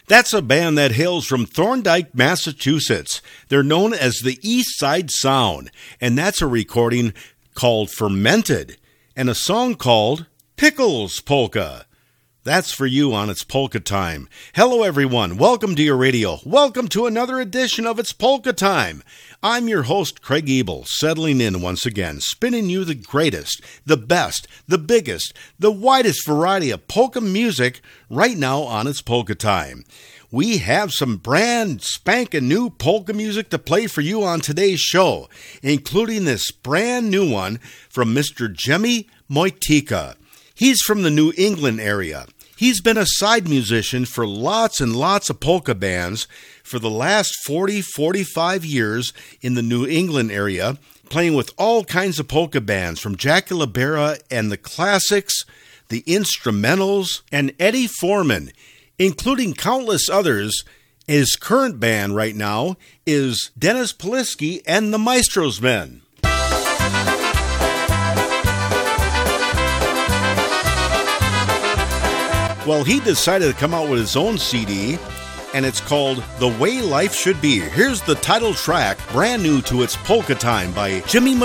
That's a band that hails from Thorndike, Massachusetts. They're known as the East Side Sound, and that's a recording called Fermented, and a song called Pickles Polka. That's for you on It's Polka Time. Hello, everyone. Welcome to your radio. Welcome to another edition of It's Polka Time. I'm your host, Craig Ebel, settling in once again, spinning you the greatest, the best, the biggest, the widest variety of polka music right now on It's Polka Time. We have some brand spanking new polka music to play for you on today's show, including this brand new one from Mr. Jimmy Moitika. He's from the New England area. He's been a side musician for lots and lots of polka bands for the last 45 years in the New England area, playing with all kinds of polka bands from Jackie LaBera and the Classics, the Instrumentals, and Eddie Foreman, including countless others. His current band right now is Dennis Polisky and the Maestro's Men. Well, he decided to come out with his own CD, and it's called The Way Life Should Be. Here's the title track, brand new to It's Polka Time by Jimmy